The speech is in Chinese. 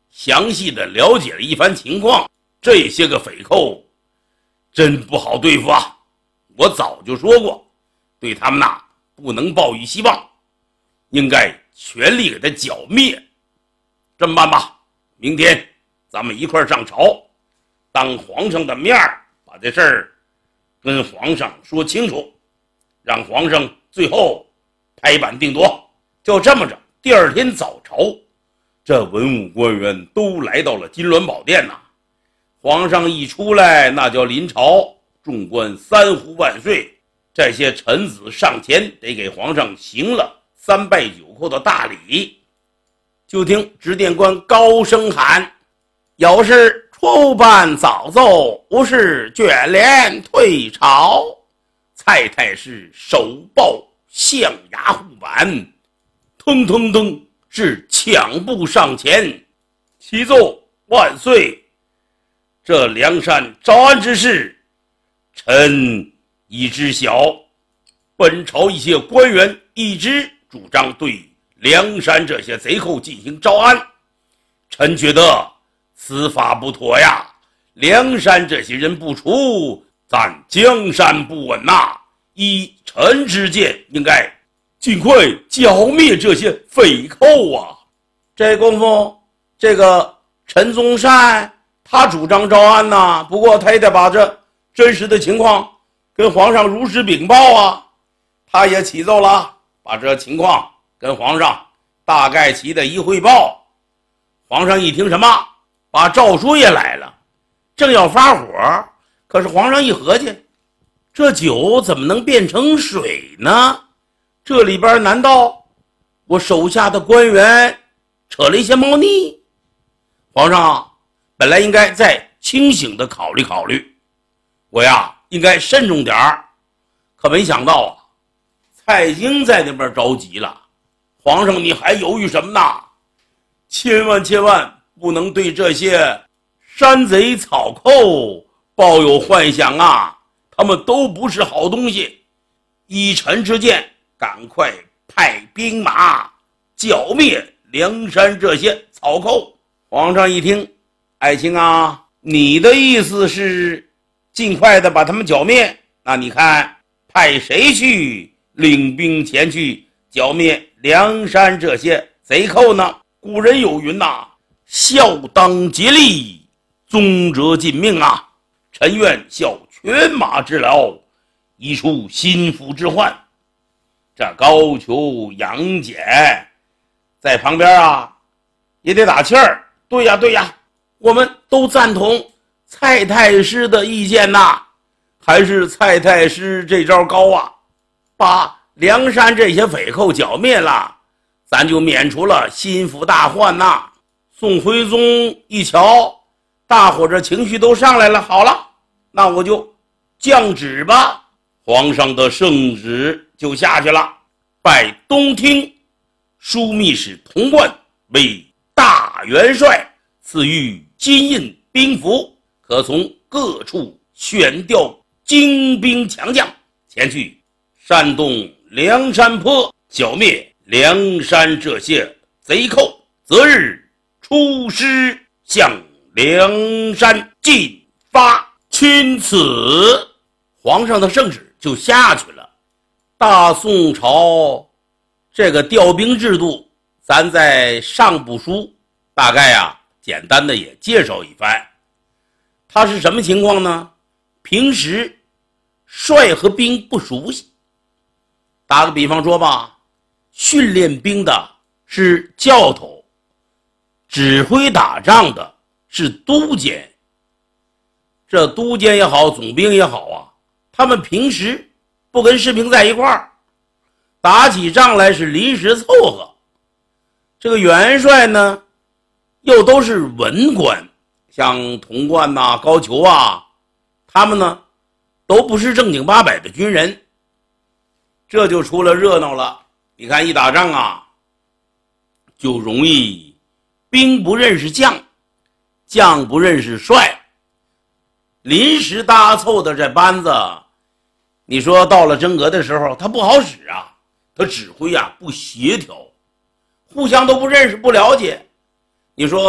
详细的了解了一番情况。这些个匪寇真不好对付啊！我早就说过，对他们不能抱以希望，应该全力给他剿灭。这么办吧，明天咱们一块上朝，当皇上的面把这事儿跟皇上说清楚，让皇上最后拍板定夺。就这么着，第二天早朝，这文武官员都来到了金銮宝殿皇上一出来，那叫临朝，众官三呼万岁，这些臣子上前得给皇上行了3拜9叩的大礼。就听执殿官高声喊：有事出办早奏，无事卷帘退朝。蔡太师手抱象牙护板，腾腾腾是抢步上前，启奏万岁，这梁山招安之事，臣已知晓。本朝一些官员一直主张对梁山这些贼寇进行招安，臣觉得此法不妥呀。梁山这些人不除，咱江山不稳依臣之见，应该尽快剿灭这些匪寇啊！这功夫，这个陈宗善他主张招安不过他也得把这真实的情况跟皇上如实禀报他也启奏了，把这情况跟皇上大概其的一汇报。皇上一听什么，把诏书也来了，正要发火，可是皇上一合计，这酒怎么能变成水呢？这里边难道我手下的官员扯了一些猫腻？皇上本来应该再清醒的考虑考虑，我应该慎重点儿。可没想到蔡京在那边着急了，皇上你还犹豫什么呢？千万不能对这些山贼草寇抱有幻想他们都不是好东西。依臣之见，赶快派兵马剿灭梁山这些草寇。皇上一听，爱卿你的意思是尽快的把他们剿灭？那你看派谁去领兵前去剿灭梁山这些贼寇呢？古人有云孝当竭力，宗则尽命臣愿效犬马之劳，以除心腹之患。这高俅、杨戬在旁边也得打气儿。对呀，我们都赞同蔡太师的意见还是蔡太师这招高把梁山这些匪寇剿灭了，咱就免除了心腹大患宋徽宗一瞧，大伙这情绪都上来了，好了，那我就降旨吧。皇上的圣旨就下去了，拜东厅枢密使童贯为大元帅，赐予金印兵符，可从各处选调精兵强将，前去煽动梁山坡，剿灭梁山这些贼寇，择日出师向梁山进发。钦此，皇上的圣旨就下去了。大宋朝这个调兵制度，咱在上部书大概简单的也介绍一番。它是什么情况呢？平时帅和兵不熟悉，打个比方说吧，训练兵的是教头，指挥打仗的是督监。这督监也好，总兵也好他们平时不跟士兵在一块儿，打起仗来是临时凑合。这个元帅呢，又都是文官，像童贯高俅他们呢都不是正经八百的军人，这就出了热闹了。你看一打仗就容易兵不认识将，将不认识帅，临时搭凑的这班子，你说到了真格的时候他不好使他指挥不协调，互相都不认识不了解。你说